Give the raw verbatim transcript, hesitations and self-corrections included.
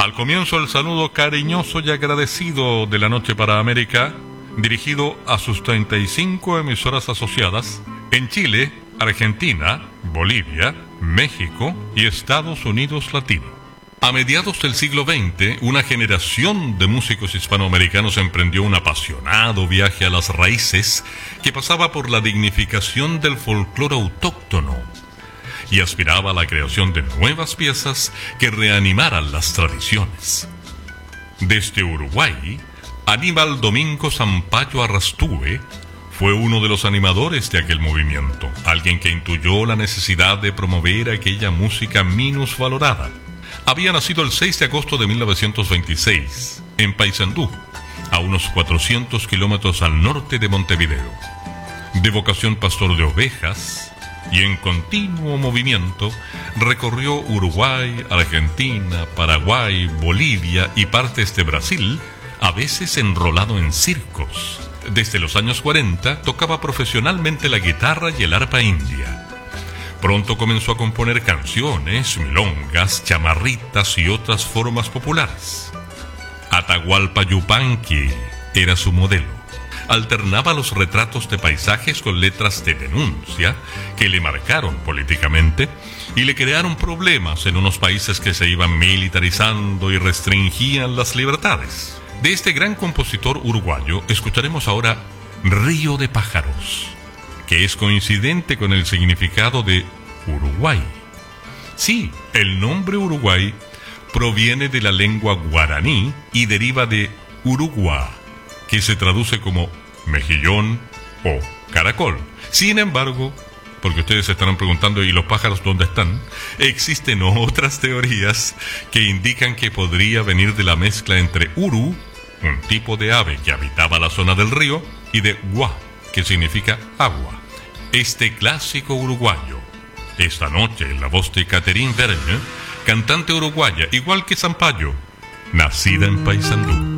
Al comienzo el saludo cariñoso y agradecido de la Noche para América, dirigido a sus treinta y cinco emisoras asociadas en Chile, Argentina, Bolivia, México y Estados Unidos Latino. A mediados del siglo veinte, una generación de músicos hispanoamericanos emprendió un apasionado viaje a las raíces que pasaba por la dignificación del folclore autóctono y aspiraba a la creación de nuevas piezas que reanimaran las tradiciones. Desde Uruguay, Aníbal Domingo Sampaio Arrastúe fue uno de los animadores de aquel movimiento, alguien que intuyó la necesidad de promover aquella música minusvalorada. Había nacido el seis de agosto de mil novecientos veintiséis, en Paysandú, a unos cuatrocientos kilómetros al norte de Montevideo. De vocación pastor de ovejas, y en continuo movimiento, recorrió Uruguay, Argentina, Paraguay, Bolivia y partes de Brasil, a veces enrolado en circos. Desde los años cuarenta tocaba profesionalmente la guitarra y el arpa india. Pronto comenzó a componer canciones, milongas, chamarritas y otras formas populares. Atahualpa Yupanqui era su modelo. Alternaba los retratos de paisajes con letras de denuncia que le marcaron políticamente y le crearon problemas en unos países que se iban militarizando y restringían las libertades. De este gran compositor uruguayo escucharemos ahora Río de Pájaros, que es coincidente con el significado de Uruguay. Sí, el nombre Uruguay proviene de la lengua guaraní y deriva de Urugua, que se traduce como mejillón o caracol. Sin embargo, porque ustedes se estarán preguntando, ¿y los pájaros dónde están? Existen otras teorías que indican que podría venir de la mezcla entre uru, un tipo de ave que habitaba la zona del río, y de gua, que significa agua. Este clásico uruguayo, esta noche en la voz de Catherine Vergne, cantante uruguaya, igual que Sampaio, nacida en Paysandú.